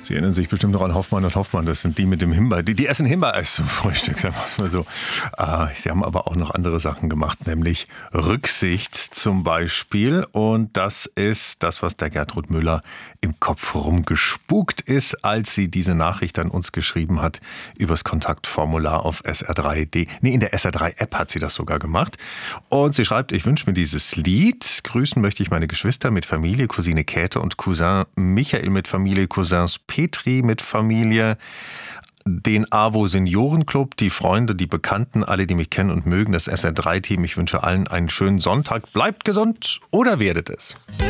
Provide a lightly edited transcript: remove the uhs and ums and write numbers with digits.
Sie erinnern sich bestimmt noch an Hoffmann und Hoffmann. Das sind die mit dem Himbeer. Die essen Himbeereis zum Frühstück, sagen wir es mal so. Sie haben aber auch noch andere Sachen gemacht, nämlich Rücksicht zum Beispiel. Und das ist das, was der Gertrud Müller im Kopf rumgespukt ist, als sie diese Nachricht an uns geschrieben hat übers Kontaktformular auf SR3D. Nee, in der SR3-App hat sie das sogar gemacht. Und sie schreibt, ich wünsche mir dieses Lied. Grüßen möchte ich meine Geschwister mit Familie, Cousine Käthe und Cousin Michael mit Familie, Cousins Petri mit Familie, den AWO Seniorenclub, die Freunde, die Bekannten, alle, die mich kennen und mögen, das SR3-Team. Ich wünsche allen einen schönen Sonntag. Bleibt gesund oder werdet es.